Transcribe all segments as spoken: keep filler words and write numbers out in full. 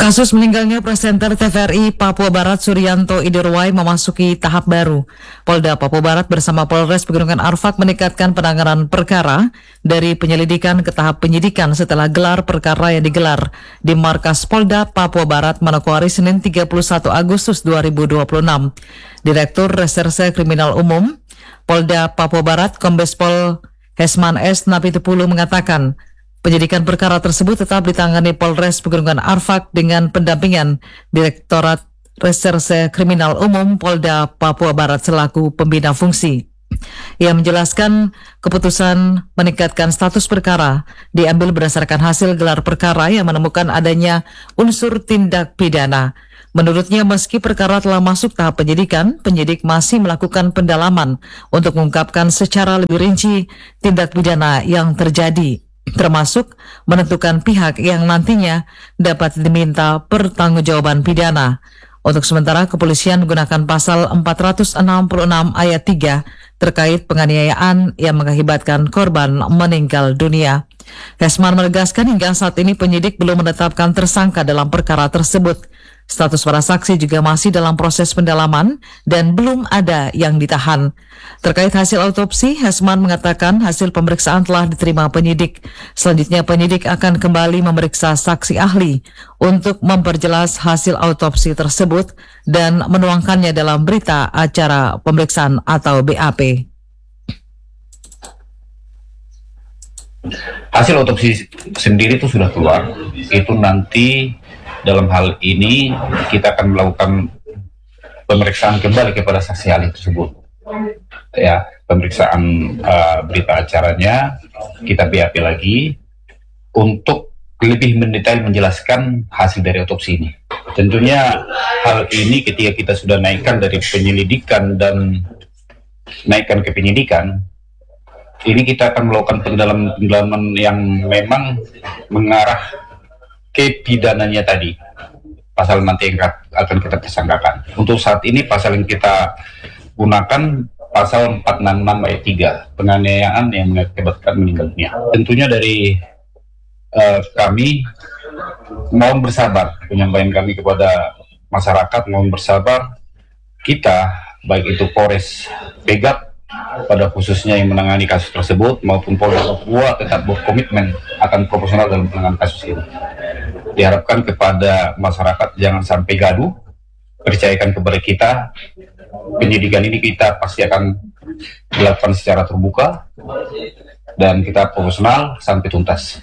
Kasus meninggalnya presenter T V R I Papua Barat Suryanto Iderwai memasuki tahap baru. Polda Papua Barat bersama Polres Pegunungan Arfak meningkatkan penanganan perkara dari penyelidikan ke tahap penyidikan setelah gelar perkara yang digelar di Markas Polda Papua Barat Manokwari Senin tiga puluh satu Agustus dua ribu dua puluh enam. Direktur Reserse Kriminal Umum Polda Papua Barat Kombes Pol Hesman S. Napitupulu mengatakan, penyidikan perkara tersebut tetap ditangani Polres Pegunungan Arfak dengan pendampingan Direktorat Reserse Kriminal Umum Polda Papua Barat selaku pembina fungsi. Ia menjelaskan keputusan meningkatkan status perkara diambil berdasarkan hasil gelar perkara yang menemukan adanya unsur tindak pidana. Menurutnya, meski perkara telah masuk tahap penyidikan, penyidik masih melakukan pendalaman untuk mengungkapkan secara lebih rinci tindak pidana yang terjadi, termasuk menentukan pihak yang nantinya dapat diminta pertanggungjawaban pidana. Untuk sementara, kepolisian menggunakan pasal empat ratus enam puluh enam ayat tiga terkait penganiayaan yang mengakibatkan korban meninggal dunia. Hesman menegaskan hingga saat ini penyidik belum menetapkan tersangka dalam perkara tersebut. Status para saksi juga masih dalam proses pendalaman dan belum ada yang ditahan. Terkait hasil autopsi, Hesman mengatakan hasil pemeriksaan telah diterima penyidik. Selanjutnya penyidik akan kembali memeriksa saksi ahli untuk memperjelas hasil autopsi tersebut dan menuangkannya dalam berita acara pemeriksaan atau B A P. Hasil autopsi sendiri itu sudah keluar. Itu nanti dalam hal ini kita akan melakukan pemeriksaan kembali kepada saksi ahli tersebut. Ya, pemeriksaan uh, berita acaranya kita B A P lagi untuk lebih mendetail menjelaskan hasil dari autopsi ini. Tentunya hal ini ketika kita sudah naikkan dari penyelidikan dan naikkan ke penyidikan, ini kita akan melakukan pendalaman-pendalaman yang memang mengarah ke pidananya tadi, pasal nanti yang akan kita tersangkakan. Untuk saat ini pasal yang kita gunakan pasal empat ratus enam puluh enam ayat tiga, penganiayaan yang mengakibatkan meninggal dunia. Tentunya dari uh, kami mohon bersabar, penyampaian kami kepada masyarakat mohon bersabar. Kita, baik itu Polres Pegap pada khususnya yang menangani kasus tersebut maupun Polda Papua tetap berkomitmen akan profesional dalam penanganan kasus ini. Diharapkan kepada masyarakat jangan sampai gaduh, percayakan kepada kita, penyidikan ini kita pasti akan dilakukan secara terbuka dan kita profesional sampai tuntas.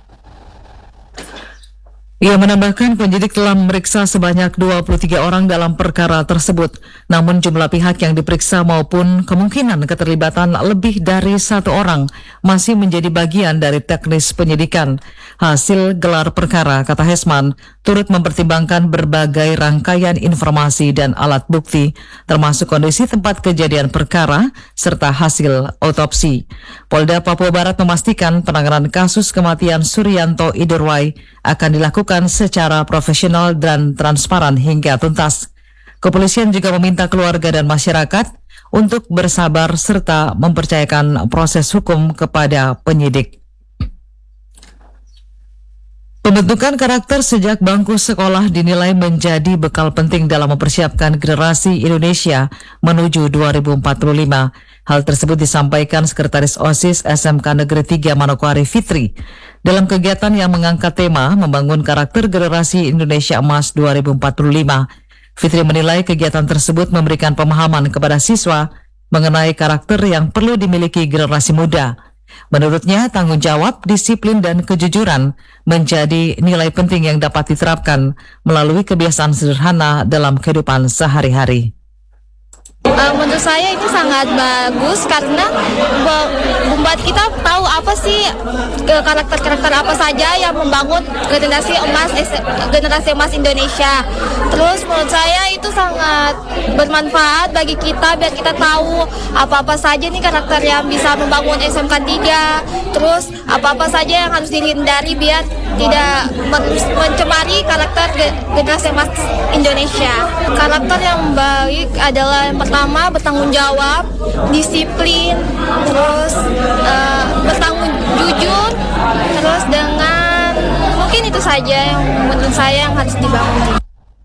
Ia menambahkan penyidik telah memeriksa sebanyak dua puluh tiga orang dalam perkara tersebut. Namun jumlah pihak yang diperiksa maupun kemungkinan keterlibatan lebih dari satu orang masih menjadi bagian dari teknis penyidikan. Hasil gelar perkara, kata Hesman, turut mempertimbangkan berbagai rangkaian informasi dan alat bukti, termasuk kondisi tempat kejadian perkara serta hasil otopsi. Polda Papua Barat memastikan penanganan kasus kematian Suryanto Iderwai akan dilakukan secara profesional dan transparan hingga tuntas. Kepolisian juga meminta keluarga dan masyarakat untuk bersabar serta mempercayakan proses hukum kepada penyidik. Pembentukan karakter sejak bangku sekolah dinilai menjadi bekal penting dalam mempersiapkan generasi Indonesia menuju dua ribu empat puluh lima. Hal tersebut disampaikan Sekretaris OSIS S M K Negeri tiga Manokwari Fitri dalam kegiatan yang mengangkat tema membangun karakter generasi Indonesia Emas dua ribu empat puluh lima. Fitri menilai kegiatan tersebut memberikan pemahaman kepada siswa mengenai karakter yang perlu dimiliki generasi muda. Menurutnya, tanggung jawab, disiplin, dan kejujuran menjadi nilai penting yang dapat diterapkan melalui kebiasaan sederhana dalam kehidupan sehari-hari. Uh, menurut saya itu sangat bagus karena membuat kita tahu apa sih karakter-karakter apa saja yang membangun generasi emas generasi emas Indonesia. Terus menurut saya itu sangat bermanfaat bagi kita biar kita tahu apa-apa saja nih karakter yang bisa membangun S M K tiga. Terus apa-apa saja yang harus dihindari biar tidak mencemari karakter generasi emas Indonesia. Karakter yang baik adalah yang pertama bertanggung jawab, disiplin, terus uh, bertanggung jujur, terus dengan mungkin itu saja. saja yang menurut saya yang harus dibangun.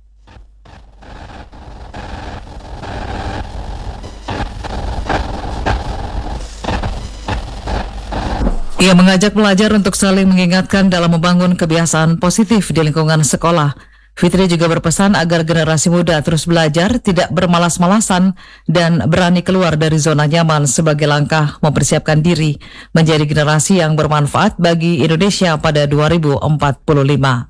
Ia mengajak pelajar untuk saling mengingatkan dalam membangun kebiasaan positif di lingkungan sekolah. Fitri juga berpesan agar generasi muda terus belajar, tidak bermalas-malasan, dan berani keluar dari zona nyaman sebagai langkah mempersiapkan diri menjadi generasi yang bermanfaat bagi Indonesia pada dua ribu empat puluh lima.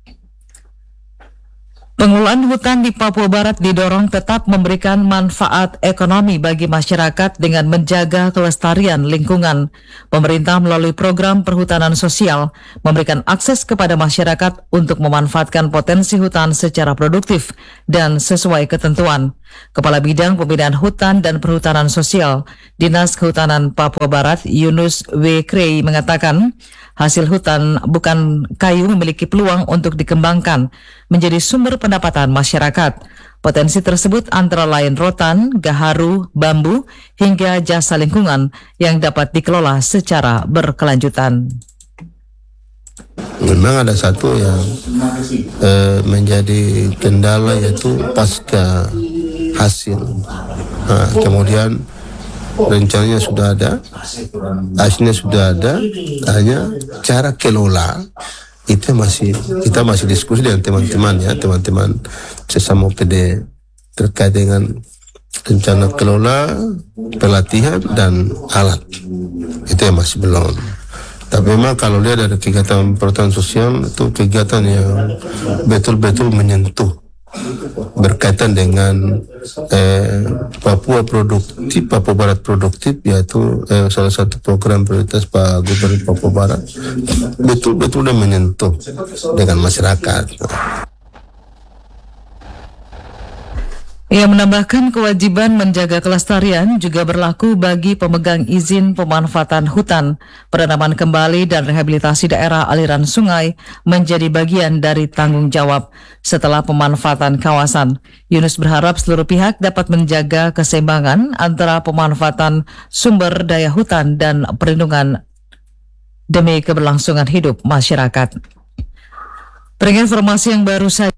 Pengelolaan hutan di Papua Barat didorong tetap memberikan manfaat ekonomi bagi masyarakat dengan menjaga kelestarian lingkungan. Pemerintah melalui program perhutanan sosial memberikan akses kepada masyarakat untuk memanfaatkan potensi hutan secara produktif dan sesuai ketentuan. Kepala Bidang Pembinaan Hutan dan Perhutanan Sosial Dinas Kehutanan Papua Barat, Yunus W. Krei, mengatakan hasil hutan bukan kayu memiliki peluang untuk dikembangkan menjadi sumber pendapatan masyarakat. Potensi tersebut antara lain rotan, gaharu, bambu, hingga jasa lingkungan yang dapat dikelola secara berkelanjutan. Memang ada satu yang eh, menjadi kendala, yaitu pasca hasil. Nah, kemudian rencananya sudah ada, hasilnya sudah ada, hanya cara kelola itu masih, kita masih diskusi dengan teman-teman ya, teman-teman sesama P D terkait dengan rencana kelola, pelatihan dan alat. Itu yang masih belum. Tapi memang kalau lihat dari kegiatan perhutanan sosial itu kegiatan yang betul-betul menyentuh, berkaitan dengan eh, Papua produktif, Papua Barat produktif, yaitu eh, salah satu program prioritas Pak Gubernur Papua Barat, betul-betul menyentuh dengan masyarakat. Ia menambahkan kewajiban menjaga kelestarian juga berlaku bagi pemegang izin pemanfaatan hutan. Penanaman kembali dan rehabilitasi daerah aliran sungai menjadi bagian dari tanggung jawab setelah pemanfaatan kawasan. Yunus berharap seluruh pihak dapat menjaga keseimbangan antara pemanfaatan sumber daya hutan dan perlindungan demi keberlangsungan hidup masyarakat. Berinformasi yang baru saja